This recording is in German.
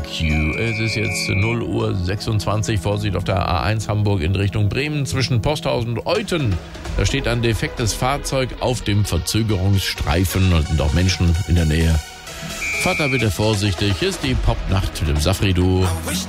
You. Es ist jetzt 0:26 Uhr. Vorsicht auf der A1 Hamburg in Richtung Bremen zwischen Posthausen und Euthen. Da steht ein defektes Fahrzeug auf dem Verzögerungsstreifen und sind auch Menschen in der Nähe. Fahrt da bitte vorsichtig. Ist die Popnacht mit dem Safri-Duo.